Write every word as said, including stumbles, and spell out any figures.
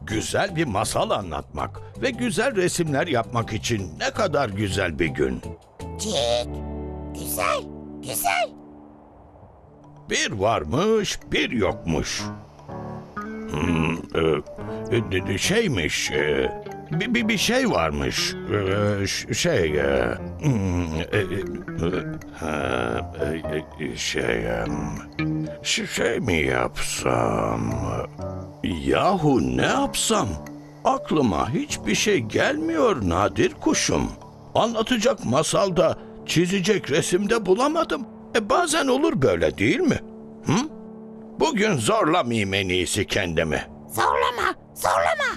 güzel bir masal anlatmak ve güzel resimler yapmak için ne kadar güzel bir gün. Cik, güzel, güzel. Bir varmış, bir yokmuş. Hmm, e, e, şeymiş, e, bir, bir, bir şey varmış, e, ş- şey, e, hmm, e, e, ha, e, e, şey, e, ş- şey mi yapsam? Yahu ne yapsam? Aklıma hiçbir şey gelmiyor Nadir kuşum. Anlatacak masalda, çizecek resimde bulamadım. E bazen olur böyle değil mi? Hı? Bugün zorlamayayım en iyisi kendimi. Zorlama, zorlama.